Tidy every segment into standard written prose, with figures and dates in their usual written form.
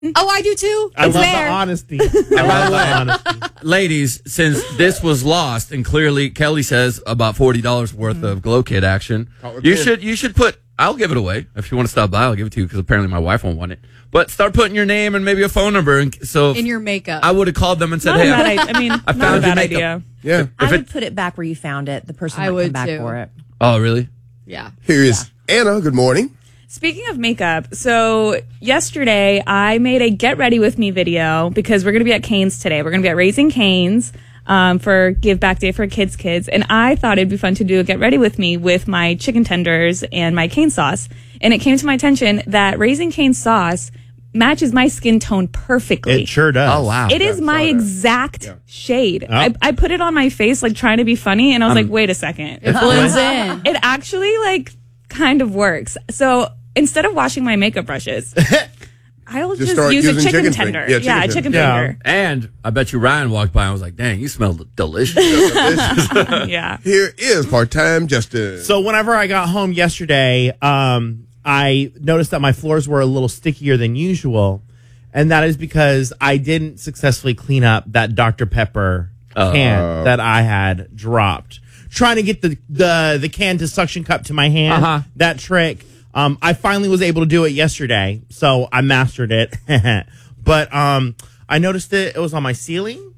Oh, I do too. I love there. the honesty. I love the honesty. Ladies, since this was lost, and clearly Kelly says about $40 worth of Glow Kit action, you should put. I'll give it away if you want to stop by. I'll give it to you because apparently my wife won't want it. But start putting your name and maybe a phone number, and so In your makeup. I would have called them and said, Not a "Hey, bad idea. I Not a found your bad makeup." idea. Yeah. I would put it back where you found it. The person I would would come back too. for it. Oh, really? Yeah. Here is Anna. Good morning. Speaking of makeup, so yesterday I made a get ready with me video because we're going to be at Cane's today. We're going to be at Raising Cane's for Give Back Day for Kids. And I thought it'd be fun to do a get ready with me with my chicken tenders and my cane sauce. And it came to my attention that Raising Cane sauce matches my skin tone perfectly. It sure does. Oh, wow. It is my exact shade. Oh. I put it on my face, like trying to be funny, and I was like, wait a second. It blends in. It actually like kind of works. So instead of washing my makeup brushes, I'll just start use a using chicken chicken tender. finger. Yeah, a chicken chicken finger. finger. And I bet you Ryan walked by and was like, "Dang, you smell delicious." Yeah. Here is part-time Justin. So whenever I got home yesterday, I noticed that my floors were a little stickier than usual, and that is because I didn't successfully clean up that Dr. Pepper can that I had dropped. Trying to get the can to suction cup to my hand, that trick. I finally was able to do it yesterday, so I mastered it. But I noticed it was on my ceiling,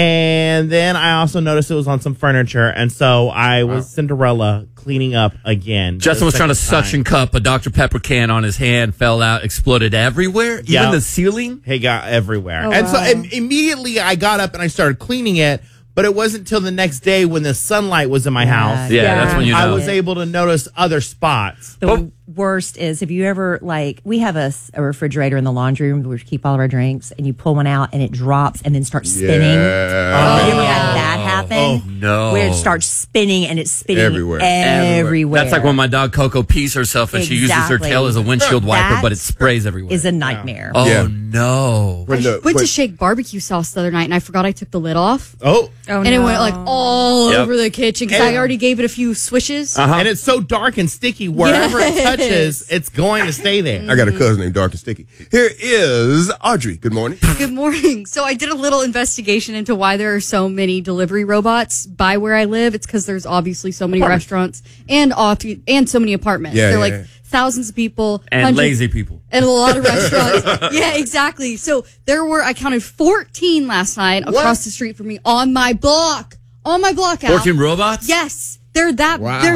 and then I also noticed it was on some furniture, and so I was Cinderella cleaning up again. Justin was trying to The second suction cup a Dr. Pepper can on his hand, fell out, exploded everywhere, even Yeah. the ceiling. It got everywhere. Oh, and so wow. immediately I got up and I started cleaning it, but it wasn't until the next day when the sunlight was in my house. Yeah, that's when you know. I was able to notice other spots. The worst is if you ever, like, we have a refrigerator in the laundry room where we keep all of our drinks, and you pull one out and it drops and then starts spinning. Yeah. You ever had that happen? Oh, no. Where it starts spinning and it's spinning Everywhere. everywhere. That's like when my dog Coco pees herself and she uses her Exactly. tail as a windshield wiper, but it That sprays everywhere. is a nightmare. Oh, Yeah. no. When the- Went when- to shake barbecue sauce the other night, and I forgot I took the lid off. Oh. And it went like all Yep. over the kitchen because I already gave it a few swishes. And it's so dark and sticky. Wherever it Yes. touches, it's going to stay there. I got a cousin named Dark and Sticky. Here is Audrey. Good morning. Good morning. So I did a little investigation into why there are so many delivery robots by where I live. It's because there's obviously so many restaurants and so many apartments. Yeah, They're yeah, like yeah. thousands of people. And hundreds- lazy people. And a lot of restaurants. Yeah, exactly. So I counted 14 last night across the street from me on my block. On my block out. 14 robots? Yes. They're that,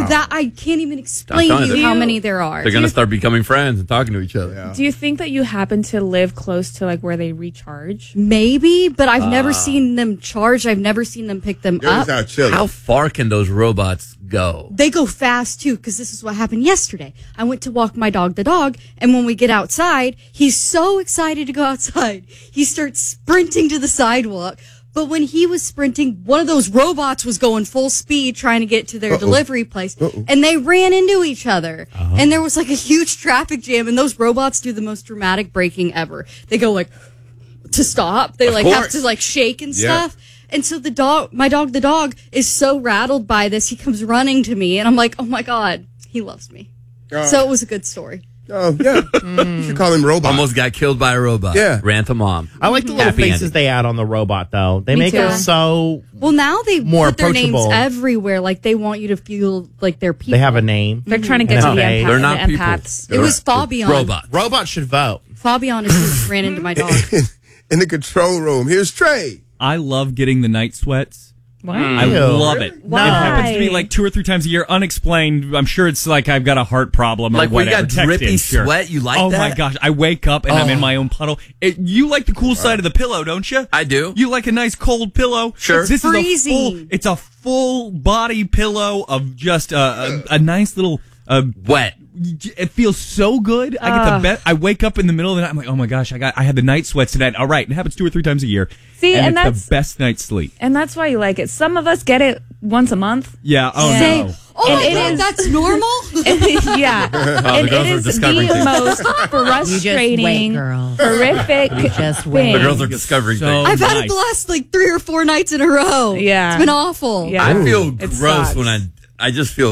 I can't even explain I'm to telling you how you. many there are. They're going to start becoming friends and talking to each other. Do you think that you happen to live close to like where they recharge? Maybe, but I've never seen them charge. I've never seen them pick them Yours up. out chilling. How far can those robots go? They go fast too, because this is what happened yesterday. I went to walk my dog, the dog, and when we get outside, he's so excited to go outside. He starts sprinting to the sidewalk. But when he was sprinting, one of those robots was going full speed trying to get to their delivery place, and they ran into each other. And there was like a huge traffic jam, and those robots do the most dramatic braking ever. They go like to stop. They like have course. to like shake and Yeah. stuff. And so the dog, the dog is so rattled by this. He comes running to me, and I'm like, oh my God, he loves me. So it was a good story. Oh, yeah. You should call him Robot. Almost got killed by a robot. Yeah. Ran to mom. I like the little Happy faces ending. they add on the robot, though. They Me make too. it so Well, now they More put their names approachable. everywhere. Like they want you to feel like they're people. they have a name. They're trying to get And to a the face. empath. They're not the people. empaths. It was Fabian. Robot. Robots should vote. Fabian is who ran into my dog. In the control room. Here's Trey. I love getting the night sweats. What? I Ew. love it. Why? It happens to me like 2 or 3 times a year, unexplained. I'm sure it's like I've got a heart problem or Like when whatever. you got drippy Text in, sure. sweat, you like oh that? my gosh, I wake up and I'm in my own puddle. You like the cool side of the pillow, don't you? I do. You like a nice cold pillow? Sure. This Freezing. It's a full body pillow of just a nice little Wet. It feels so good. I get the best. I wake up in the middle of the night. I'm like, oh my gosh, I had the night sweats tonight. All right, it happens 2 or 3 times a year. See, and it's that's- the best night's sleep. And that's why you like it. Some of us get it once a month. Yeah. Oh Say, no. oh And my it God, is- that's normal? Yeah. And girls it are is discovering the things. most You just frustrating, wait, girl. horrific just thing. wait. The girls are discovering So things. I've had it nice. the last like 3 or 4 nights in a row. Yeah. It's been awful. Yeah. I feel It gross sucks. when I just feel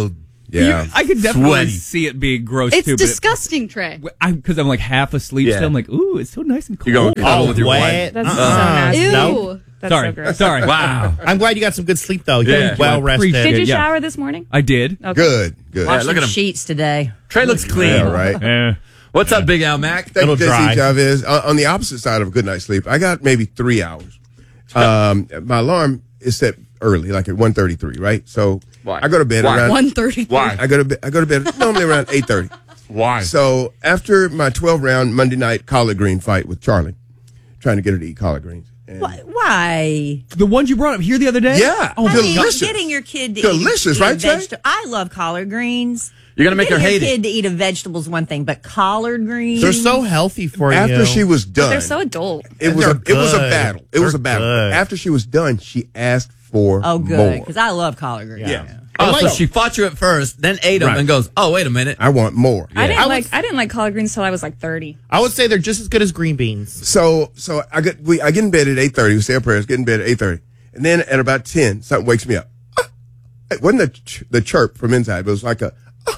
I could definitely Sweaty. see it being gross It's too. disgusting, Trey. Because I'm like half asleep Yeah. still. I'm like, ooh, it's so nice and cold. You're going cuddle with your wet. wife. That's so nasty. Ew. No. That's Sorry, so gross. sorry. Wow. I'm glad you got some good sleep though. You're Yeah. well rested. Appreciate Did you Yeah. shower this morning? I did. Okay. Good. Yeah, Washing look at him. sheets today. Trey looks clean. Yeah, right. Eh. What's up, Big Al Mac? Thank you, Little dry. JC Chavez. On the opposite side of a good night's sleep, I got maybe 3 hours. My alarm is set early, like at 1:33, right? So Why? I go to bed Why? around 1:30. Why? I go to bed normally around 8:30. Why? So after my 12-round Monday night collard green fight with Charlie, trying to get her to eat collard greens. And Why? The ones you brought up here the other day? Yeah. Oh, I mean, delicious. getting your kid to Delicious, eat right, Trey? I love collard greens. You're going to make her Getting hate your it. kid to eat a vegetable is one thing, but collard greens. They're so healthy for you. after she was done, They're so adult. it was They're a good. battle. It was They're a battle. good. After she was done, she asked for Oh, good, more. because I love collard greens. Yeah. Oh, so she fought you at first, then ate them, Right. and goes, "Oh, wait a minute." I want more. I didn't I like like collard greens till I was like 30. I would say they're just as good as green beans. So I get in bed at 8:30. We say our prayers. Get in bed at 8:30, and then at about 10, something wakes me up. It wasn't the chirp from inside, but it was like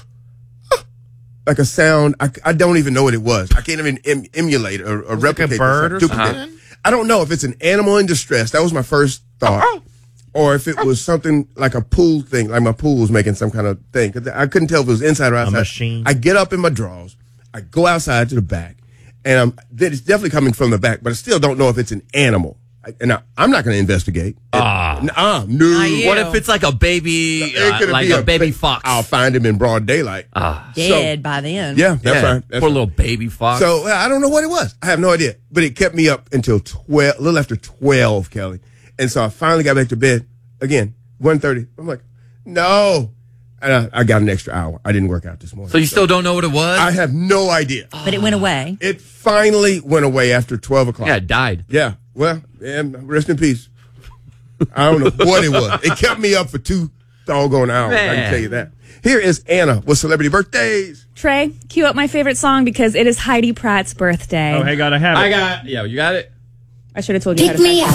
a sound. I don't even know what it was. I can't even emulate or replicate. like a bird or the sound. something? I don't know if it's an animal in distress. That was my first thought. Or if it was something like a pool thing, like my pool was making some kind of thing. 'Cause I couldn't tell if it was inside or outside. machine. I get up in my drawers. I go outside to the back. And it's definitely coming from the back, but I still don't know if it's an animal. I'm not going to investigate. No. What if it's like a baby, It could like be a baby fox? I'll find him in broad daylight. Dead by then. Yeah, that's Yeah, right. That's poor right. little baby fox. So I don't know what it was. I have no idea. But it kept me up until 12, a little after 12, Kelly. And so I finally got back to bed again, 1:30. I'm like, no. And I got an extra hour. I didn't work out this morning. So you still don't know what it was? I have no idea. But it went away. It finally went away after 12 o'clock. Yeah, it died. Yeah. Well, rest in peace. I don't know what it was. It kept me up for 2 doggone hours. I Man. can tell you that. Here is Anna with celebrity birthdays. Trey, cue up my favorite song because it is Heidi Pratt's birthday. Oh, hey, gotta have it. Yeah, you got it? I should have told you how Pick to me up.